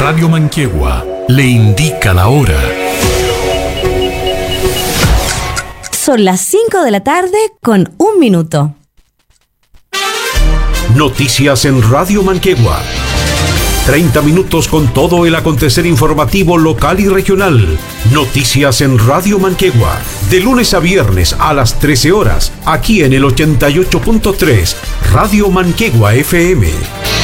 Radio Manquehue le indica la hora. Son las 5 de la tarde con 1 minuto. Noticias en Radio Manquehue. 30 minutos con todo el acontecer informativo local y regional. Noticias en Radio Manquehue. De lunes a viernes a las 13 horas. Aquí en el 88.3. Radio Manquehue FM.